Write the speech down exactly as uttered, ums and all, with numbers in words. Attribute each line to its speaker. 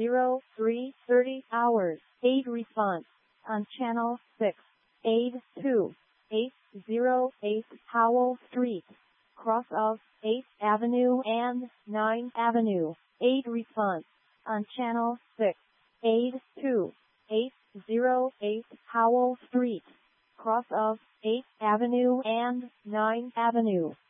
Speaker 1: zero three thirty hours. Aid response on channel six. Aid two eight zero eight Howell Street, cross of eighth Avenue and ninth Avenue. Aid response on channel six. Aid two eight zero eight Howell Street, cross of eighth Avenue and ninth Avenue.